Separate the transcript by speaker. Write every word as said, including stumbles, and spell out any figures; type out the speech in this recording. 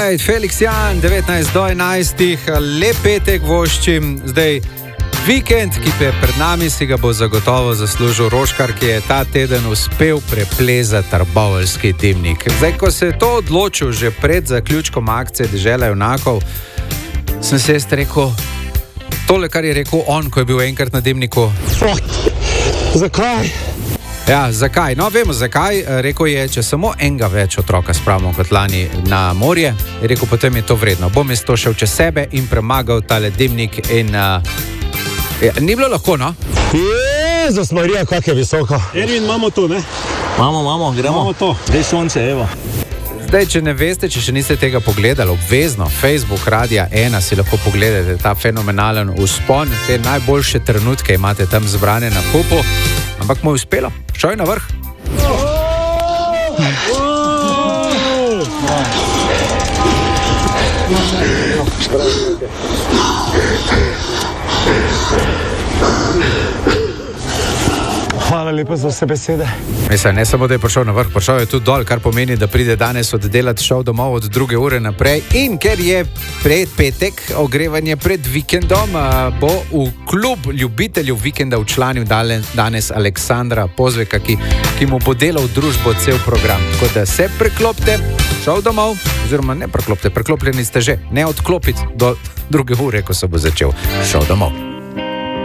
Speaker 1: Alright, Felix Jan, devetnajst do enajstih, lep petek voščim. Zdaj, vikend, ki je pred nami, si ga bo zagotovo zaslužil Roškar, ki je ta teden uspel preplezati trboveljski dimnik. Zdaj, ko se je to odločil že pred zaključkom akcije Dežela junakov, sem se jaz rekel, tole, kar je rekel on, ko je bil enkrat na dimniku.
Speaker 2: Fuck, zakaj?
Speaker 1: Ja, zakaj? No, vemo zakaj. Rekel je, če samo enega več otroka spravimo kot lani na morje, je rekel, potem je to vredno. Bom jaz to šel čez sebe in premagal tale dimnik in... Uh, ja, ni bilo lahko, no?
Speaker 2: Jezus Marija, kak je visoko.
Speaker 3: Ervin, imamo to, ne?
Speaker 4: Imamo, imamo, gremo.
Speaker 3: Imamo to.
Speaker 4: Zdaj sonce, evo.
Speaker 1: Zdaj, če ne veste, če še niste tega pogledali, obvezno, Facebook, Radia ena, si lahko pogledate ta fenomenalen vzpon, te najboljše trenutke imate tam zbrane na kupu, ampak mu je uspelo, šel je na vrh.
Speaker 2: Hvala lepa za vse besede.
Speaker 1: Mislim, ne samo, da je prišel na vrh, prišel je tudi dol, kar pomeni, da pride danes oddelati šov domov od druge ure naprej. In ker je pred petek, ogrevanje pred vikendom, bo v klub ljubiteljev vikenda včlanil danes Aleksandra Pozveka, ki, ki mu bo delal družbo cel program. Tako da se preklopite, šov domov, oziroma ne preklopite, preklopljeni ste že, ne odklopiti do druge ure, ko se bo začel šov domov.